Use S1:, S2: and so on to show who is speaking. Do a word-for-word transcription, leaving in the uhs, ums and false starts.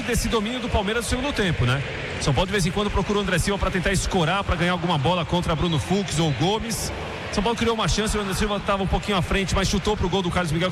S1: desse domínio do Palmeiras no segundo tempo, né? São Paulo de vez em quando procura o André Silva para tentar escorar, para ganhar alguma bola contra Bruno Fux ou Gomes. São Paulo criou uma chance, o André Silva estava um pouquinho à frente, mas chutou pro gol do Carlos Miguel,